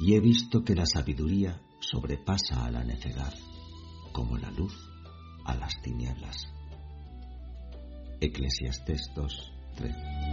y he visto que la sabiduría sobrepasa a la necedad, como la luz a las tinieblas. Eclesiastés 2:13.